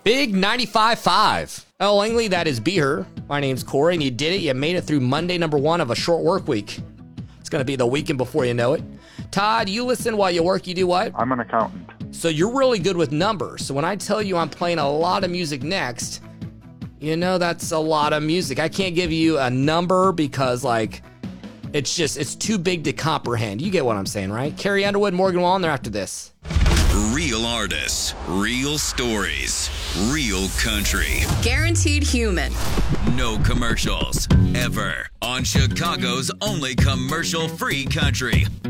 Big 95.5. Oh, Langley, that is Be Her. My name's Corey, and you did it. You made it through Monday number 1 of a short work week. It's going to be the weekend before you know it. Todd, you listen while you work. You do what? I'm an accountant. So you're really good with numbers. So when I tell you I'm playing a lot of music next, you know that's a lot of music. I can't give you a number because, like, it's too big to comprehend. You get what I'm saying, right? Carrie Underwood, Morgan Wallen, they're after this. Real artists, real stories, real country. Guaranteed human. No commercials, ever. On Chicago's only commercial-free country.